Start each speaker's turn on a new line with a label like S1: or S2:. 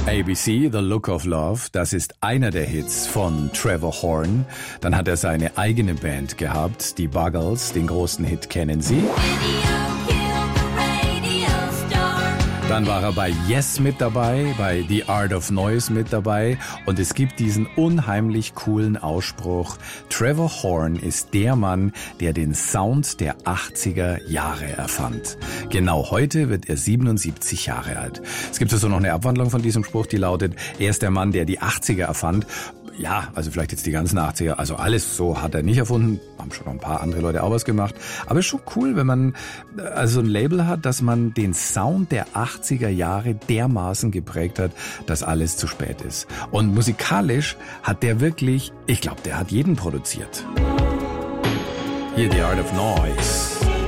S1: ABC, The Look of Love, das ist einer der Hits von Trevor Horn. Dann hat er seine eigene Band gehabt, die Buggles, den großen Hit kennen Sie. Dann war er bei Yes mit dabei, bei The Art of Noise mit dabei und es gibt diesen unheimlich coolen Ausspruch, Trevor Horn ist der Mann, der den Sound der 80er Jahre erfand. Genau heute wird er 77 Jahre alt. Es gibt also noch eine Abwandlung von diesem Spruch, die lautet, er ist der Mann, der die 80er erfand. Ja, also vielleicht jetzt die ganzen 80er, also alles so hat er nicht erfunden, haben schon noch ein paar andere Leute auch was gemacht, aber ist schon cool, wenn man also ein Label hat, dass man den Sound der 80er Jahre dermaßen geprägt hat, dass alles zu spät ist. Und musikalisch hat der wirklich, ich glaube, der hat jeden produziert. Hier The Art of Noise.